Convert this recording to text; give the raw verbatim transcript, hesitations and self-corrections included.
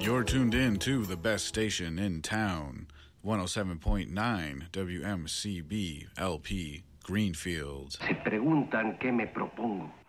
You're tuned in to the best station in town, one oh seven point nine W M C B L P Greenfield. Se preguntan qué me propongo.